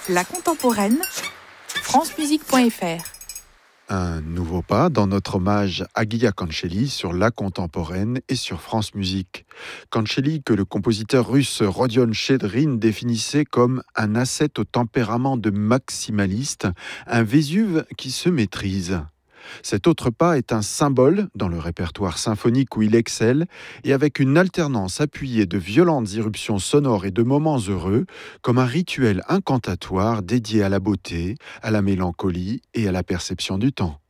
La contemporaine, francemusique.fr. Un nouveau pas dans notre hommage à Guilla Cancelli sur la contemporaine et sur France Musique. Cancelli, que le compositeur russe Rodion Chedrin définissait comme un ascète au tempérament de maximaliste, un Vésuve qui se maîtrise. Cet autre pas est un symbole dans le répertoire symphonique où il excelle, et avec une alternance appuyée de violentes irruptions sonores et de moments heureux, comme un rituel incantatoire dédié à la beauté, à la mélancolie et à la perception du temps.